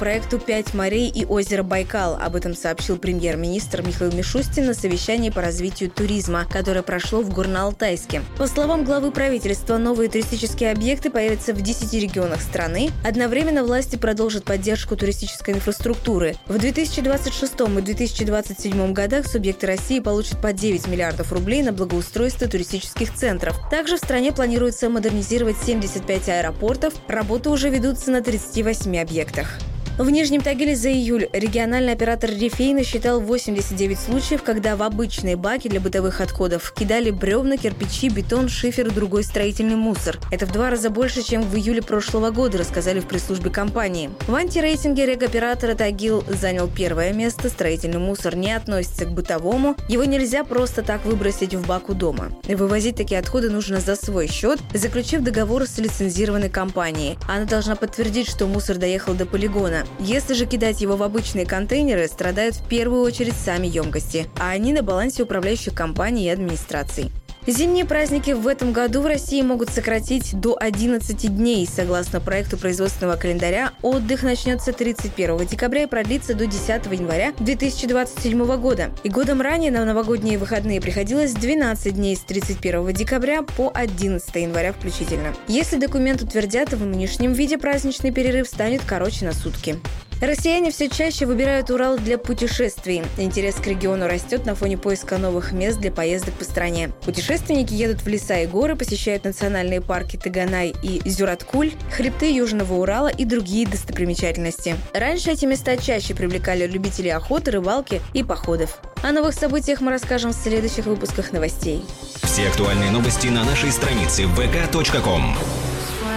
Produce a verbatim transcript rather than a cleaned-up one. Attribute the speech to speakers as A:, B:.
A: проекту «Пять морей и озеро Байкал». Об этом сообщил премьер-министр Михаил Мишустин на совещании по развитию туризма, которое прошло в Горно-Алтайске. По словам главы правительства, новые туристические объекты появятся в десяти регионах страны. Одновременно власти продолжат поддержку туристической инфраструктуры. В две тысячи двадцать шестом и две тысячи двадцать седьмом годах субъекты России получат по девять миллиардов рублей на благоустройство туристических центров. Также в стране планируется модернизировать семьдесят пять аэропортов. Работы уже ведутся на тридцати восьми объектах. В Нижнем Тагиле за июль региональный оператор «Рифей» насчитал восемьдесят девять случаев, когда в обычные баки для бытовых отходов кидали бревна, кирпичи, бетон, шифер и другой строительный мусор. Это в два раза больше, чем в июле прошлого года, рассказали в пресс-службе компании. В антирейтинге регоператора «Тагил» занял первое место. Строительный мусор не относится к бытовому. Его нельзя просто так выбросить в бак у дома. Вывозить такие отходы нужно за свой счет, заключив договор с лицензированной компанией. Она должна подтвердить, что мусор доехал до полигона. Если же кидать его в обычные контейнеры, страдают в первую очередь сами емкости, а они на балансе управляющих компаний и администраций. Зимние праздники в этом году в России могут сократить до одиннадцати дней. Согласно проекту производственного календаря, отдых начнется тридцать первого декабря и продлится до десятого января две тысячи двадцать седьмого года. И годом ранее на новогодние выходные приходилось двенадцать дней с тридцать первого декабря по одиннадцатого января включительно. Если документ утвердят, в нынешнем виде праздничный перерыв станет короче на сутки. Россияне все чаще выбирают Урал для путешествий. Интерес к региону растет на фоне поиска новых мест для поездок по стране. Путешественники едут в леса и горы, посещают национальные парки Таганай и Зюраткуль, хребты Южного Урала и другие достопримечательности. Раньше эти места чаще привлекали любителей охоты, рыбалки и походов. О новых событиях мы расскажем в следующих выпусках новостей.
B: Все актуальные новости на нашей странице вэ ка точка ком.